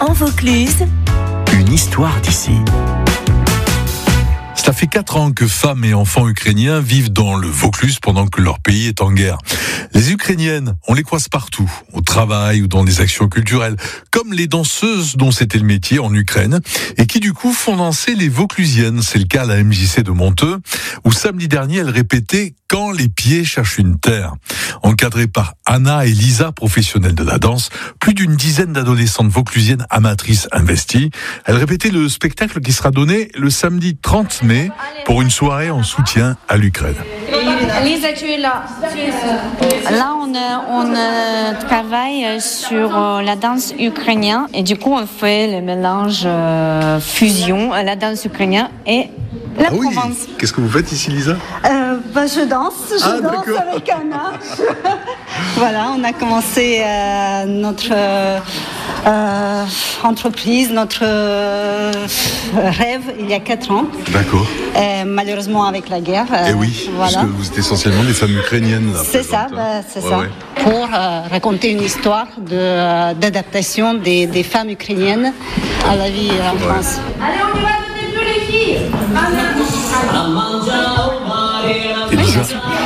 En Vaucluse, une histoire d'ici. Ça fait 4 ans que femmes et enfants ukrainiens vivent dans le Vaucluse pendant que leur pays est en guerre. Les Ukrainiennes, on les croise partout, au travail ou dans des actions culturelles, comme les danseuses dont c'était le métier en Ukraine, et qui du coup font danser les Vauclusiennes. C'est le cas à la MJC de Monteux, où samedi dernier, elles répétaient « Quand les pieds cherchent une terre ». Encadrées par Anna et Lisa, professionnelles de la danse, plus d'une dizaine d'adolescentes vauclusiennes amatrices investies. Elles répétaient le spectacle qui sera donné le samedi 30 mai pour une soirée en soutien à l'Ukraine. Lisa, tu es là. Là, on travaille sur la danse ukrainienne et du coup, on fait le mélange fusion, la danse ukrainienne et la Provence. Qu'est-ce que vous faites ici, Lisa ? Je danse avec Anna. Voilà, on a commencé notre entreprise, notre rêve il y a 4 ans. D'accord. Malheureusement avec la guerre. Et oui, voilà. parce que vous êtes essentiellement des femmes ukrainiennes. Là, c'est ça, c'est ça. Pour raconter une histoire d'adaptation des femmes ukrainiennes à la vie en France. Allez, on y va donner plus les filles. Elisa,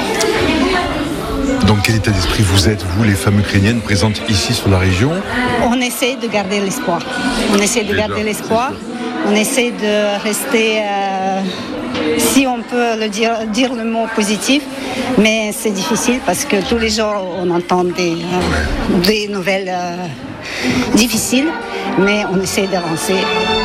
dans quel état d'esprit vous êtes, vous, les femmes ukrainiennes présentes ici sur la région ? On essaie de garder l'espoir. On essaie de garder l'espoir. On essaie de rester, si on peut le dire le mot positif, mais c'est difficile parce que tous les jours on entend des nouvelles difficiles, mais on essaie d'avancer.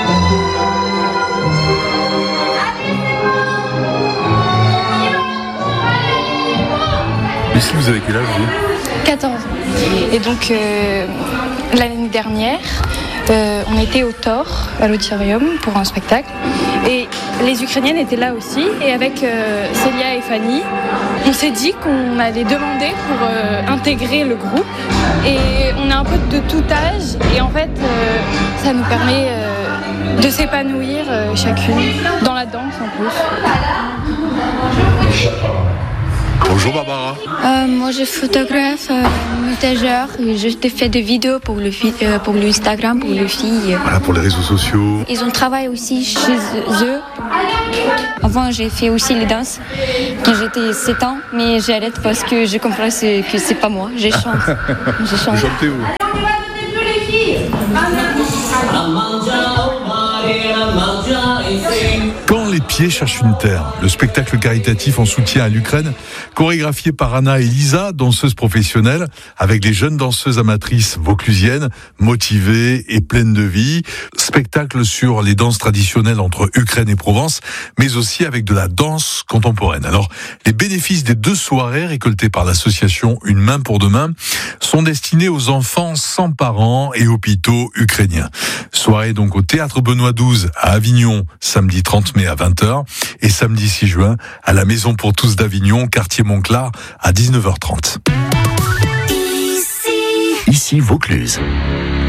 Lucie, vous avez quel âge, vous ? 14 ans. Et donc, l'année dernière, on était au Thor, à l'auditorium, pour un spectacle. Et les Ukrainiennes étaient là aussi. Et avec Célia et Fanny, on s'est dit qu'on allait demander pour intégrer le groupe. Et on a un peu de tout âge. Et en fait, ça nous permet de s'épanouir chacune dans la danse en plus. Bonjour Barbara. Moi je suis photographe, montageur, je fais des vidéos pour le Instagram, pour les filles. Voilà, pour les réseaux sociaux. Ils ont travaillé aussi chez eux. Avant j'ai fait aussi les danses quand j'étais 7 ans, mais j'arrête parce que je comprends que c'est pas moi, je chante. Vous chantez vous ? On y va donner plus les filles. Quand les pieds cherchent une terre, le spectacle caritatif en soutien à l'Ukraine, chorégraphié par Anna et Lisa, danseuses professionnelles, avec les jeunes danseuses amatrices vauclusiennes, motivées et pleines de vie. Spectacle sur les danses traditionnelles entre Ukraine et Provence, mais aussi avec de la danse contemporaine. Alors, les bénéfices des 2 soirées récoltées par l'association Une main pour demain sont destinés aux enfants sans parents et hôpitaux ukrainiens. Soirée donc au Théâtre Benoît XII à Avignon, samedi 30 mai à 20h et samedi 6 juin à la Maison pour tous d'Avignon, quartier Montclar à 19h30. Ici Vaucluse.